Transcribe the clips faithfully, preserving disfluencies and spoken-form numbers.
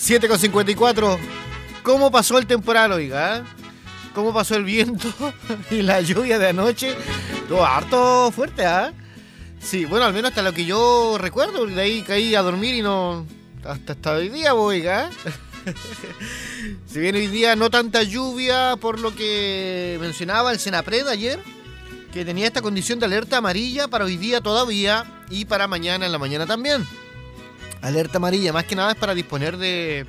siete con cincuenta y cuatro. ¿Cómo pasó el temporal, oiga? ¿Cómo pasó el viento y la lluvia de anoche? Todo harto fuerte, ¿ah? ¿eh? Sí, bueno, al menos hasta lo que yo recuerdo, porque de ahí caí a dormir y no... Hasta, hasta hoy día, oiga. Si bien hoy día no tanta lluvia, por lo que mencionaba el Senapred ayer, que tenía esta condición de alerta amarilla para hoy día todavía y para mañana en la mañana también. Alerta amarilla, más que nada es para disponer de,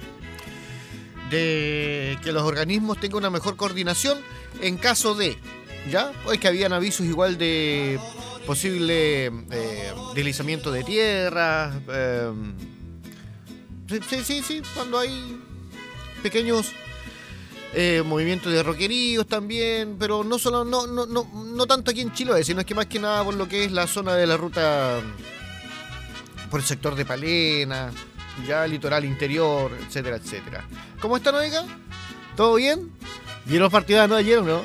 de que los organismos tengan una mejor coordinación en caso de, ¿ya? Pues que habían avisos igual de posible eh, deslizamiento de tierra, eh, sí, sí, sí, cuando hay pequeños eh, movimientos de roqueríos también, pero no solo, no, no, no, no tanto aquí en Chiloé, sino es que más que nada por lo que es la zona de la ruta, por el sector de Palena, ya litoral interior, etcétera, etcétera. ¿Cómo están, oiga? ¿Todo bien? ¿Vieron los partidos de ayer o no?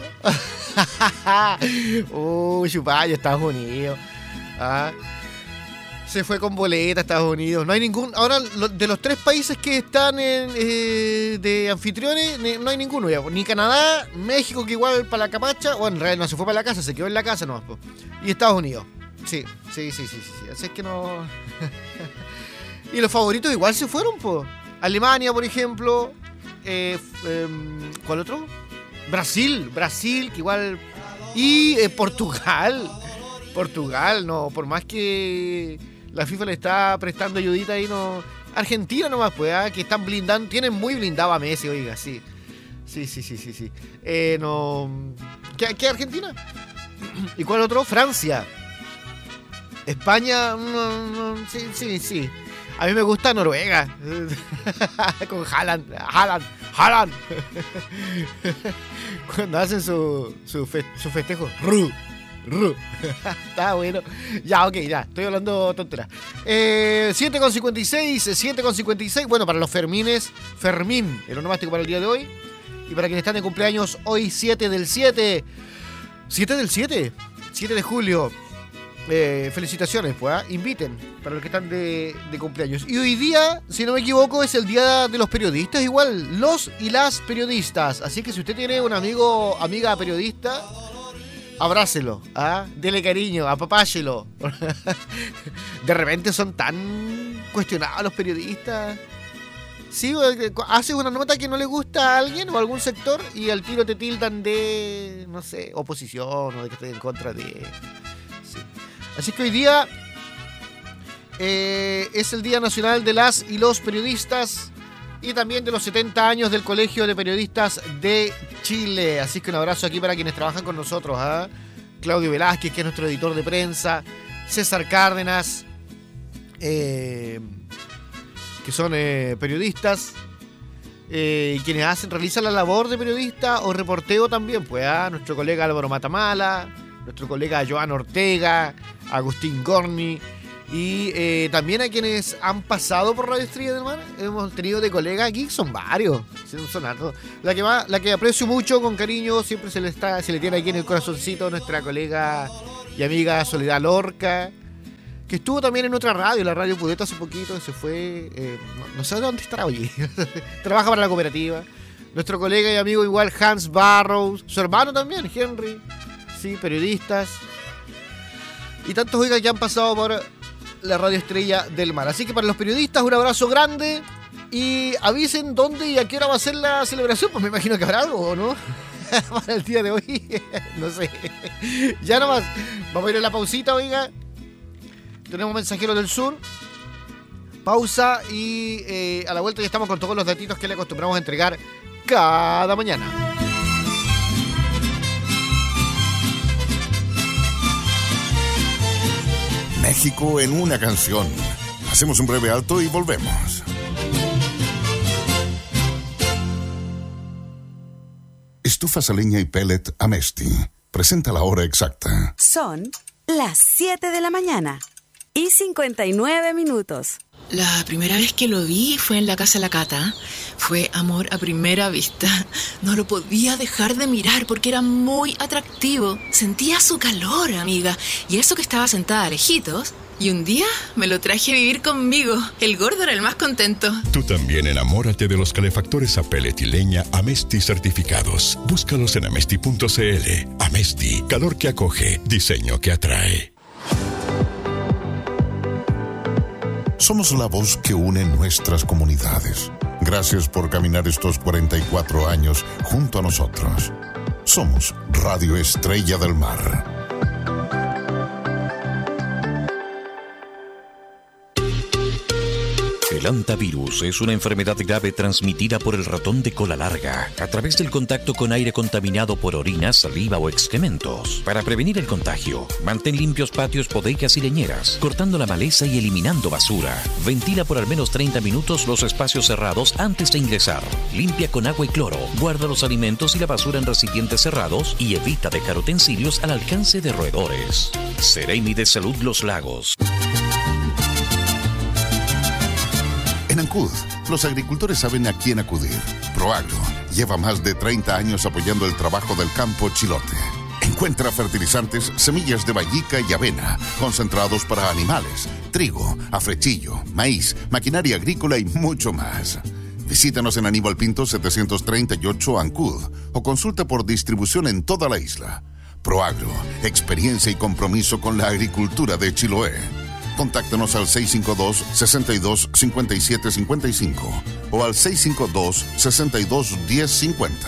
Uy, Chupaya, Estados Unidos. Ah, se fue con boleta a Estados Unidos. No hay ningún. Ahora, de los tres países que están en, eh, de anfitriones, no hay ninguno ya. Ni Canadá, México, que igual para la capacha. Bueno, en realidad no se fue para la casa, se quedó en la casa nomás. Po. Y Estados Unidos. Sí, sí, sí, sí, sí, sí. Así es que no. Y los favoritos igual se fueron, po. Alemania, por ejemplo. Eh, eh, ¿Cuál otro? Brasil, Brasil, que igual. Y eh, Portugal. Portugal, no, por más que la FIFA le está prestando ayudita ahí, no. Argentina nomás, pues, ¿eh? Que están blindando, tienen muy blindado a Messi, oiga, sí. Sí, sí, sí, sí, sí. Eh, no. ¿Qué, qué Argentina? ¿Y cuál otro? Francia. España, no, no, sí, sí, sí. A mí me gusta Noruega. Con Haaland, Haaland, Haaland. Cuando hacen su, su, fe, su festejo. Ru, ru. Está bueno. Ya, ok, ya. Estoy hablando tonteras. Eh, siete con cincuenta y seis, siete con cincuenta y seis. Bueno, para los Fermines, Fermín, el onomástico para el día de hoy. Y para quienes están de cumpleaños hoy, siete del siete. siete del siete. siete de julio. Eh, felicitaciones, pues, ¿eh? Inviten para los que están de, de cumpleaños. Y hoy día, si no me equivoco, es el día de los periodistas, igual, los y las periodistas. Así que si usted tiene un amigo, amiga periodista, abrácelo, ¿ah? Dele cariño, apapáchelo. De repente son tan cuestionados los periodistas. Sí, haces una nota que no le gusta a alguien o a algún sector y al tiro te tildan de, no sé, oposición o de que estoy en contra de... Sí. Así que hoy día eh, es el Día Nacional de las y los Periodistas y también de los setenta años del Colegio de Periodistas de Chile. Así que un abrazo aquí para quienes trabajan con nosotros, ¿eh? Claudio Velázquez, que es nuestro editor de prensa, César Cárdenas, eh, que son eh, periodistas, eh, y quienes hacen, realizan la labor de periodista o reporteo también, pues, ¿eh? Nuestro colega Álvaro Matamala, nuestro colega Joan Ortega, Agustín Gorni y eh, también a quienes han pasado por Radio Estrella del Mar. Hemos tenido de colega aquí, son varios, son hartos. La que más, la que aprecio mucho con cariño, siempre se le está, se le tiene aquí en el corazoncito, nuestra colega y amiga Soledad Lorca, que estuvo también en otra radio, la Radio Pudeta, hace poquito, se fue, eh, no, no sé dónde estará hoy. Trabaja para la cooperativa. Nuestro colega y amigo igual Hans Barrows, su hermano también, Henry. Sí, periodistas y tantos, oiga, que han pasado por la Radio Estrella del Mar. Así que para los periodistas un abrazo grande y avisen dónde y a qué hora va a ser la celebración, pues me imagino que habrá algo, ¿no? Para el día de hoy, no sé. Ya nomás, vamos a ir a la pausita, oiga. Tenemos mensajeros del sur. Pausa y eh, a la vuelta ya estamos con todos los datitos que le acostumbramos a entregar cada mañana. México en una canción. Hacemos un breve alto y volvemos. Estufas a leña y pellet Amesti. Presenta la hora exacta. Son las siete de la mañana y cincuenta y nueve minutos. La primera vez que lo vi fue en la casa de la Cata. Fue amor a primera vista. No lo podía dejar de mirar porque era muy atractivo. Sentía su calor, amiga. Y eso que estaba sentada lejitos. Y un día me lo traje a vivir conmigo. El gordo era el más contento. Tú también enamórate de los calefactores a pellet y leña Amesti certificados. Búscalos en amesti punto c l. Amesti, calor que acoge, diseño que atrae. Somos la voz que une nuestras comunidades. Gracias por caminar estos cuarenta y cuatro años junto a nosotros. Somos Radio Estrella del Mar. El hantavirus es una enfermedad grave transmitida por el ratón de cola larga a través del contacto con aire contaminado por orina, saliva o excrementos. Para prevenir el contagio, mantén limpios patios, bodegas y leñeras, cortando la maleza y eliminando basura. Ventila por al menos treinta minutos los espacios cerrados antes de ingresar. Limpia con agua y cloro. Guarda los alimentos y la basura en recipientes cerrados y evita dejar utensilios al alcance de roedores. Seremi de Salud Los Lagos. En Ancud, los agricultores saben a quién acudir. Proagro lleva más de treinta años apoyando el trabajo del campo chilote. Encuentra fertilizantes, semillas de vallica y avena, concentrados para animales, trigo, afrechillo, maíz, maquinaria agrícola y mucho más. Visítanos en Aníbal Pinto setecientos treinta y ocho Ancud o consulta por distribución en toda la isla. Proagro, experiencia y compromiso con la agricultura de Chiloé. Contáctanos al seis cinco dos, seis dos, cinco siete cinco cinco o al seis cinco dos, seis dos, uno cero cinco cero.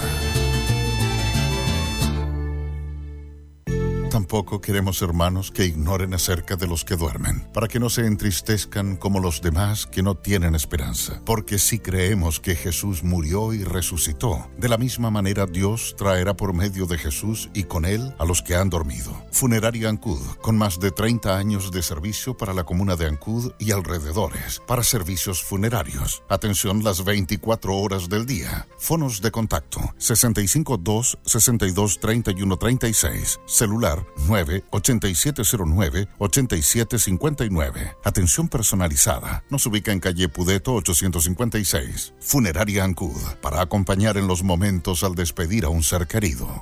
Tampoco queremos hermanos que ignoren acerca de los que duermen, para que no se entristezcan como los demás que no tienen esperanza. Porque si creemos que Jesús murió y resucitó, de la misma manera Dios traerá por medio de Jesús y con él a los que han dormido. Funeraria Ancud, con más de treinta años de servicio para la comuna de Ancud y alrededores, para servicios funerarios. Atención las veinticuatro horas del día. Fonos de contacto: sesenta y cinco dos, sesenta y dos, treinta y uno, treinta y seis. Celular nueve ocho siete cero nueve, ocho siete cinco nueve. Atención personalizada. Nos ubica en calle Pudeto ochocientos cincuenta y seis. Funeraria Ancud, para acompañar en los momentos al despedir a un ser querido.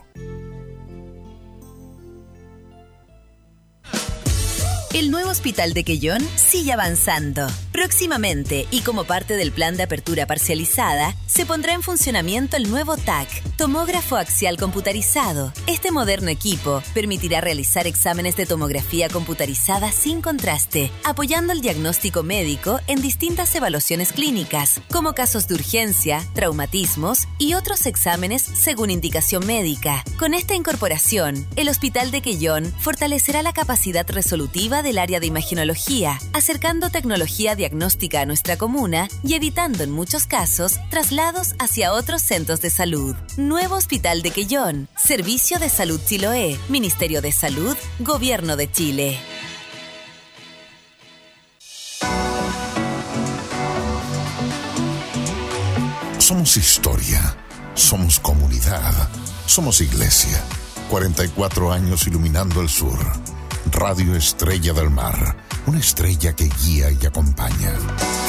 El nuevo hospital de Quellón sigue avanzando. Próximamente, y como parte del plan de apertura parcializada, se pondrá en funcionamiento el nuevo T A C, tomógrafo axial computarizado. Este moderno equipo permitirá realizar exámenes de tomografía computarizada sin contraste, apoyando el diagnóstico médico en distintas evaluaciones clínicas, como casos de urgencia, traumatismos y otros exámenes según indicación médica. Con esta incorporación, el Hospital de Quellón fortalecerá la capacidad resolutiva del área de imagenología, acercando tecnología diagnóstica a nuestra comuna y evitando en muchos casos traslados hacia otros centros de salud. Nuevo Hospital de Quellón, Servicio de Salud Chiloé, Ministerio de Salud, Gobierno de Chile. Somos historia, somos comunidad, somos iglesia. cuarenta y cuatro años iluminando el sur. Radio Estrella del Mar, una estrella que guía y acompaña.